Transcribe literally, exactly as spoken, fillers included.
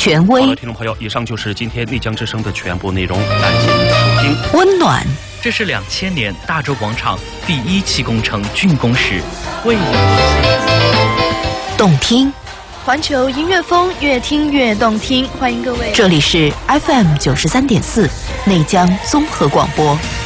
权威。 好了，听众朋友，以上就是今天丽江之声的全部内容，感谢您的收听。 温暖， 这是两千年大洲广场第一期工程竣工时为你奉献。 动听， 环球音乐风，越听越动听。欢迎各位， 这里是 F M 九十三点四内江综合广播。